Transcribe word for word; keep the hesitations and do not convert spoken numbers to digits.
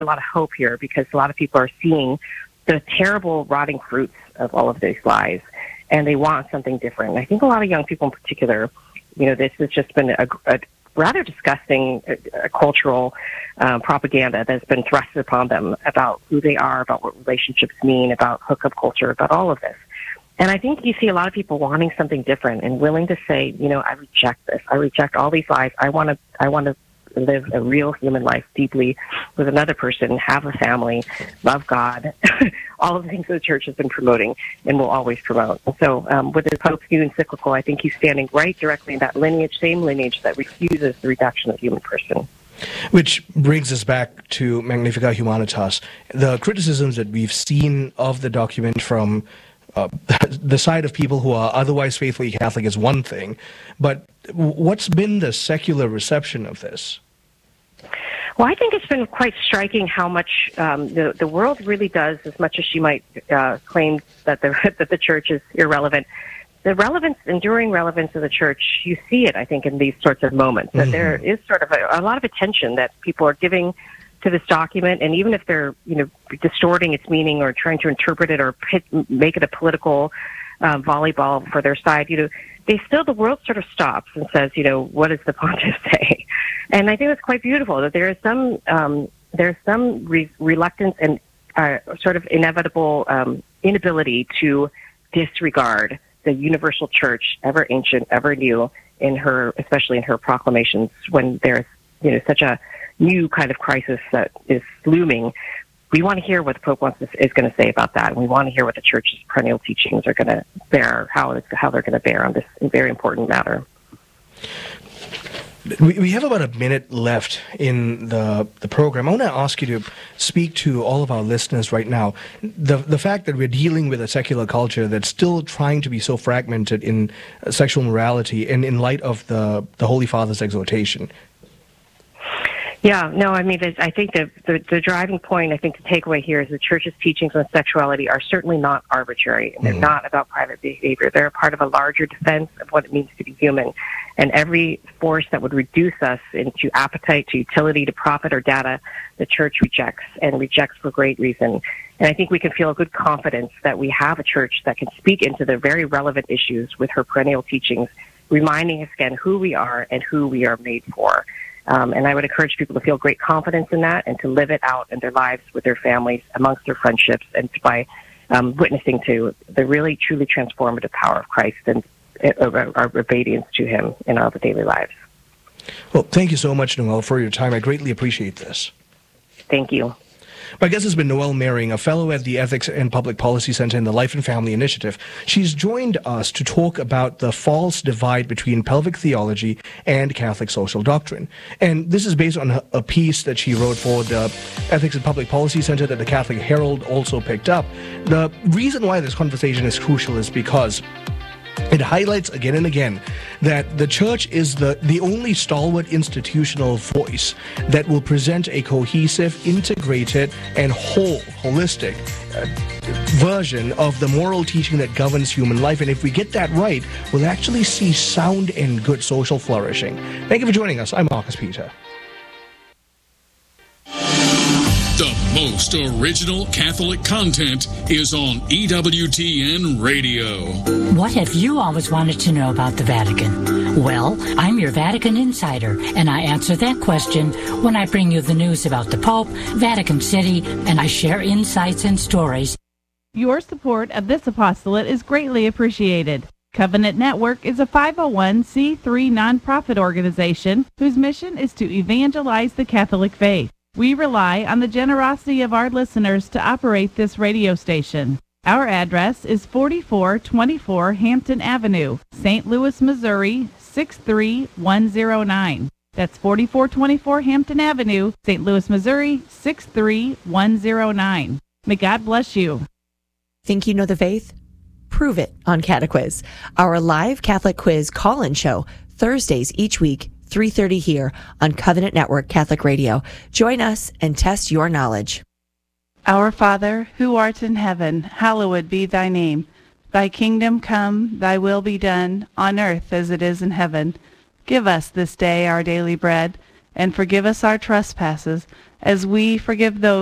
a lot of hope here because a lot of people are seeing the terrible rotting fruits of all of these lies, and they want something different. And I think a lot of young people in particular, you know, this has just been a, a rather disgusting uh, cultural um, propaganda that's been thrust upon them about who they are, about what relationships mean, about hookup culture, about all of this. And I think you see a lot of people wanting something different and willing to say, you know, I reject this. I reject all these lies. I want to, I want to live a real human life deeply with another person, have a family, love God, all of the things that the church has been promoting and will always promote. And so um, with the Pope's new encyclical, I think he's standing right directly in that lineage, same lineage that refuses the reduction of the human person. Which brings us back to Magnificat Humanitas. The criticisms that we've seen of the document from uh, the side of people who are otherwise faithfully Catholic is one thing, but what's been the secular reception of this? Well, I think it's been quite striking how much um, the the world really does, as much as she might uh, claim that the that the church is irrelevant. The relevance, enduring relevance of the church, you see it, I think, in these sorts of moments. That mm-hmm. there is sort of a, a lot of attention that people are giving to this document, and even if they're, you know, distorting its meaning or trying to interpret it or pit, make it a political um, volleyball for their side, you know, they still, the world sort of stops and says, you know, what does the pontiff say? And I think it's quite beautiful that there is some, um, there's some re- reluctance and uh, sort of inevitable um, inability to disregard the universal church, ever ancient, ever new, in her, especially in her proclamations, when there's, you know, such a new kind of crisis that is looming. We want to hear what the Pope wants to, is going to say about that, and we want to hear what the Church's perennial teachings are going to bear, how it's, how they're going to bear on this very important matter. We, we have about a minute left in the the program. I want to ask you to speak to all of our listeners right now. The the fact that we're dealing with a secular culture that's still trying to be so fragmented in uh, sexual morality, and in light of the, the Holy Father's exhortation. Yeah, no, I mean, I think the, the, the driving point, I think the takeaway here is the Church's teachings on sexuality are certainly not arbitrary, and they're mm-hmm. not about private behavior. They're a part of a larger defense of what it means to be human. And every force that would reduce us into appetite, to utility, to profit, or data, the Church rejects, and rejects for great reason. And I think we can feel good confidence that we have a Church that can speak into the very relevant issues with her perennial teachings, reminding us again who we are and who we are made for. Um, and I would encourage people to feel great confidence in that and to live it out in their lives with their families, amongst their friendships, and by um, witnessing to the really, truly transformative power of Christ and uh, our obedience to him in our daily lives. Well, thank you so much, Noelle, for your time. I greatly appreciate this. Thank you. My guest has been Noelle Mehring, a fellow at the Ethics and Public Policy Center in the Life and Family Initiative. She's joined us to talk about the false divide between pelvic theology and Catholic social doctrine. And this is based on a piece that she wrote for the Ethics and Public Policy Center that the Catholic Herald also picked up. The reason why this conversation is crucial is because it highlights again and again that the Church is the, the only stalwart institutional voice that will present a cohesive, integrated, and whole, holistic uh, version of the moral teaching that governs human life. And if we get that right, we'll actually see sound and good social flourishing. Thank you for joining us. I'm Marcus Peter. The most original Catholic content is on E W T N Radio. What have you always wanted to know about the Vatican? Well, I'm your Vatican insider, and I answer that question when I bring you the news about the Pope, Vatican City, and I share insights and stories. Your support of this apostolate is greatly appreciated. Covenant Network is a five oh one c three nonprofit organization whose mission is to evangelize the Catholic faith. We rely on the generosity of our listeners to operate this radio station. Our address is forty-four twenty-four Hampton Avenue, Saint Louis, Missouri, six three one zero nine. That's forty-four twenty-four Hampton Avenue, Saint Louis, Missouri, six three one zero nine. May God bless you. Think you know the faith? Prove it on Catequiz, our live Catholic quiz call-in show, Thursdays each week, three thirty here on Covenant Network Catholic Radio. Join us and test your knowledge. Our Father, who art in heaven, hallowed be thy name. Thy kingdom come, thy will be done, on earth as it is in heaven. Give us this day our daily bread, and forgive us our trespasses, as we forgive those